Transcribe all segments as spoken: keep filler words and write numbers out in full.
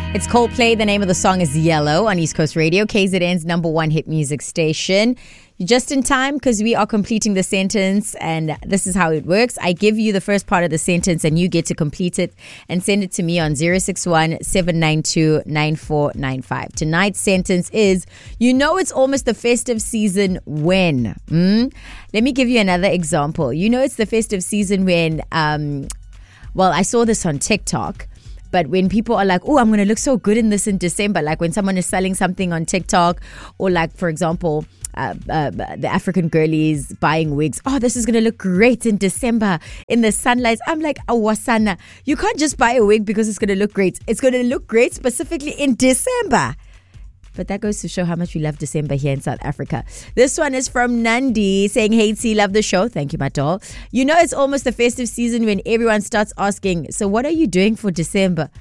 It's Coldplay. The name of the song is Yellow on East Coast Radio, K Z N's number one hit music station. You're just in time because we are completing the sentence, and this is how it works. I give you the first part of the sentence and you get to complete it and send it to me on zero six one, seven nine two, nine four nine five. Tonight's sentence is, you know it's almost the festive season when? Mm? Let me give you another example. You know it's the festive season when, um, well, I saw this on TikTok. But when people are like, oh, I'm going to look so good in this in December, like when someone is selling something on TikTok, or like, for example, uh, uh, the African girlies buying wigs. Oh, this is going to look great in December in the sunlight. I'm like, awasana. You can't just buy a wig because it's going to look great. It's going to look great specifically in December. But that goes to show how much we love December here in South Africa. This one is from Nandi saying, hey, T, love the show. Thank you, my doll. You know, it's almost the festive season when everyone starts asking, so what are you doing for December?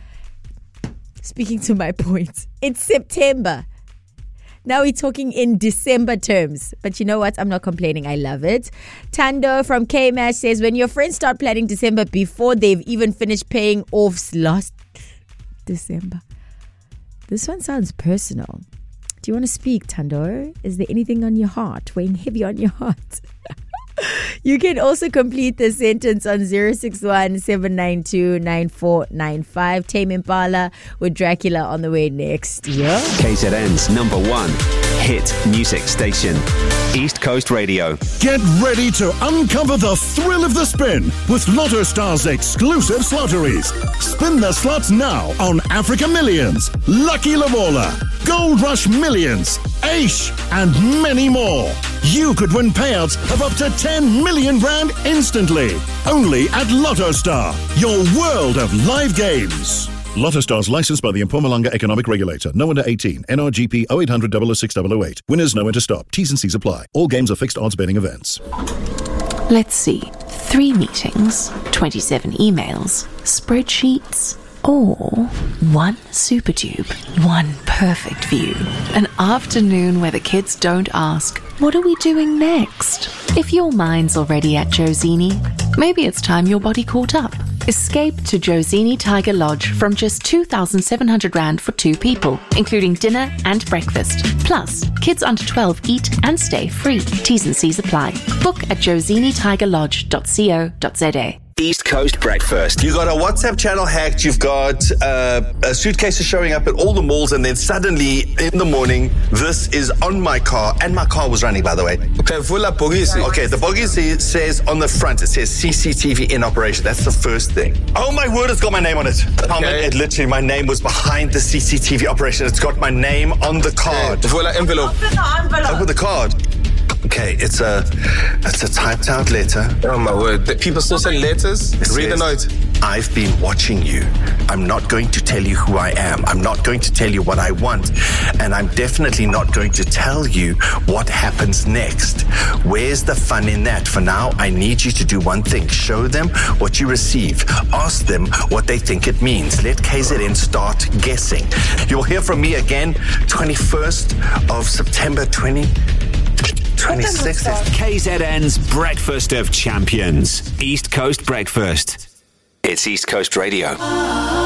Speaking to my point, it's September. Now we're talking in December terms. But you know what? I'm not complaining. I love it. Tando from K-Mash says, when your friends start planning December before they've even finished paying offs last December. This one sounds personal. Do you want to speak, Tando? Is there anything on your heart, weighing heavy on your heart? You can also complete the sentence on zero six one, seven nine two, nine four nine five. Tame Impala with Dracula on the way next. Yeah. K Z N's number one hit music station, East Coast Radio. Get ready to uncover the thrill of the spin with Lotto Star's exclusive lotteries. Spin the slots now on Africa Millions, Lucky Lavola, Gold Rush Millions, Aish, and many more. You could win payouts of up to ten million rand instantly. Only at Lotto Star, your world of live games. Lotto Star's licensed by the Mpumalanga Economic Regulator. No under eighteen. N R G P oh eight hundred, double oh six, double oh eight. Winners know when to stop. T's and C's apply. All games are fixed odds betting events. Let's see. Three meetings, twenty-seven emails, spreadsheets, or one super tube, one perfect view. An afternoon where the kids don't ask, what are we doing next? If your mind's already at Josini, maybe it's time your body caught up. Escape to Josini Tiger Lodge from just two thousand seven hundred rand for two people, including dinner and breakfast. Plus, kids under twelve eat and stay free. T's and C's apply. Book at josini tiger lodge dot co dot za. East Coast Breakfast. You got a WhatsApp channel hacked. You've got uh, uh, suitcases showing up at all the malls, and then suddenly in the morning, this is on my car, and my car was running, by the way. Okay, Okay, the bogisi says on the front, it says C C T V in operation. That's the first thing. Oh my word, it's got my name on it. Okay. It literally, my name was behind the C C T V operation. It's got my name on the card. Okay. Envelope. Open the envelope. Open the card. Okay, it's a it's a typed out letter. Oh my word. People still send letters? It Read the note. I've been watching you. I'm not going to tell you who I am. I'm not going to tell you what I want. And I'm definitely not going to tell you what happens next. Where's the fun in that? For now, I need you to do one thing. Show them what you receive. Ask them what they think it means. Let K Z N start guessing. You'll hear from me again twenty-first of September twenty twenty-six. K Z N's Breakfast of Champions, East Coast Breakfast. It's East Coast Radio.